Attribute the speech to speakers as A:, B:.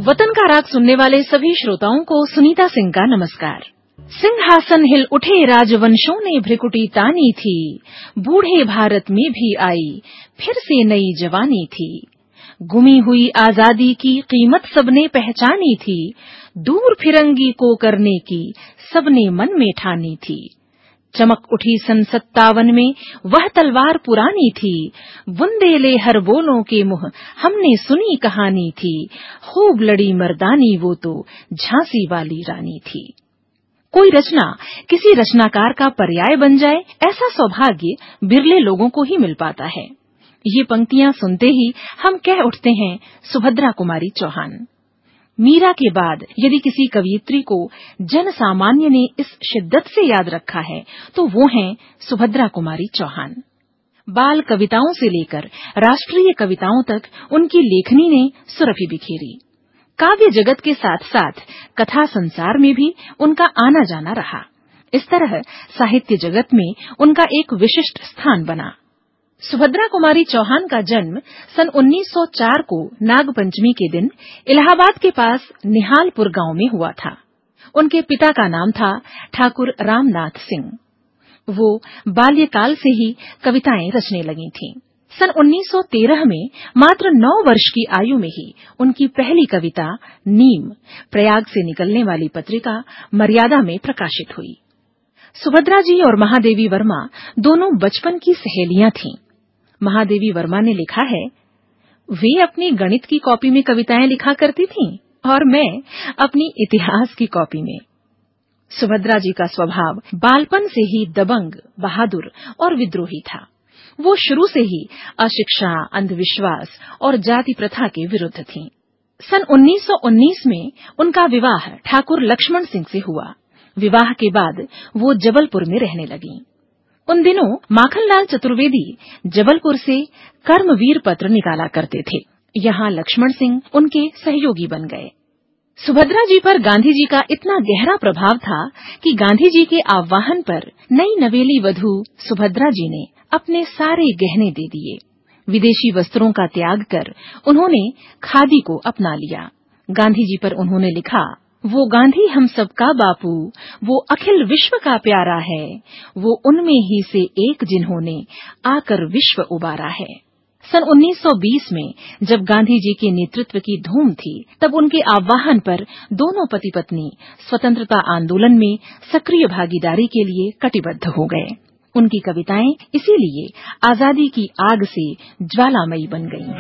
A: वतन का राग सुनने वाले सभी श्रोताओं को सुनीता सिंह का नमस्कार। सिंहासन हिल उठे राजवंशों ने भ्रिकुटी तानी थी, बूढ़े भारत में भी आई फिर से नई जवानी थी। गुमी हुई आजादी की कीमत सबने पहचानी थी, दूर फिरंगी को करने की सबने मन में ठानी थी। चमक उठी सन 57 में वह तलवार पुरानी थी, बुंदेले हर बोलों के मुँह हमने सुनी कहानी थी। खूब लड़ी मर्दानी वो तो झांसी वाली रानी थी। कोई रचना किसी रचनाकार का पर्याय बन जाए, ऐसा सौभाग्य बिरले लोगों को ही मिल पाता है। ये पंक्तियां सुनते ही हम कह उठते हैं सुभद्रा कुमारी चौहान। मीरा के बाद यदि किसी कवयित्री को जन सामान्य ने इस शिद्दत से याद रखा है तो वो हैं सुभद्रा कुमारी चौहान। बाल कविताओं से लेकर राष्ट्रीय कविताओं तक उनकी लेखनी ने सुरभि बिखेरी। काव्य जगत के साथ साथ कथा संसार में भी उनका आना जाना रहा। इस तरह साहित्य जगत में उनका एक विशिष्ट स्थान बना। सुभद्रा कुमारी चौहान का जन्म सन 1904 को नागपंचमी के दिन इलाहाबाद के पास निहालपुर गांव में हुआ था। उनके पिता का नाम था ठाकुर रामनाथ सिंह। वो बाल्यकाल से ही कविताएं रचने लगी थीं। सन 1913 में मात्र 9 वर्ष की आयु में ही उनकी पहली कविता नीम प्रयाग से निकलने वाली पत्रिका मर्यादा में प्रकाशित हुई। सुभद्रा जी और महादेवी वर्मा दोनों बचपन की सहेलियां थीं। महादेवी वर्मा ने लिखा है, वे अपनी गणित की कॉपी में कविताएं लिखा करती थीं और मैं अपनी इतिहास की कॉपी में। सुभद्रा जी का स्वभाव बालपन से ही दबंग, बहादुर और विद्रोही था। वो शुरू से ही अशिक्षा, अंधविश्वास और जाति प्रथा के विरुद्ध थीं। सन 1919 में उनका विवाह ठाकुर लक्ष्मण सिंह से हुआ। विवाह के बाद वो जबलपुर में रहने लगीं। उन दिनों माखनलाल चतुर्वेदी जबलपुर से कर्मवीर पत्र निकाला करते थे। यहाँ लक्ष्मण सिंह उनके सहयोगी बन गए। सुभद्रा जी पर गांधी जी का इतना गहरा प्रभाव था कि गांधी जी के आह्वान पर नई नवेली वधू सुभद्रा जी ने अपने सारे गहने दे दिए। विदेशी वस्त्रों का त्याग कर उन्होंने खादी को अपना लिया। गांधी जी पर उन्होंने लिखा, वो गांधी हम सबका बापू, वो अखिल विश्व का प्यारा है, वो उनमें ही से एक जिन्होंने आकर विश्व उबारा है। सन 1920 में जब गांधी जी के नेतृत्व की धूम थी, तब उनके आह्वान पर दोनों पति पत्नी स्वतंत्रता आंदोलन में सक्रिय भागीदारी के लिए कटिबद्ध हो गए। उनकी कविताएं इसीलिए आजादी की आग से ज्वालामयी बन गईं।